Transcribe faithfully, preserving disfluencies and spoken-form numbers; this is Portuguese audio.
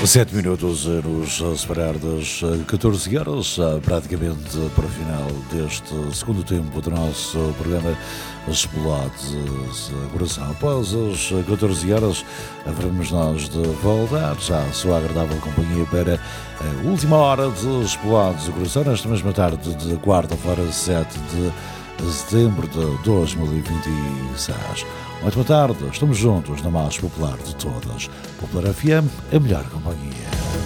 Sete minutos nos separar das catorze horas, praticamente para o final deste segundo tempo do nosso programa Explodes Coração. Após as catorze horas, haveremos nós de voltar já à sua agradável companhia para a última hora de Explodes Coração, nesta mesma tarde de quarta-feira, sete de setembro de dois mil e vinte e seis. Muito boa tarde, estamos juntos na mais popular de todas. Popular F M, a melhor companhia.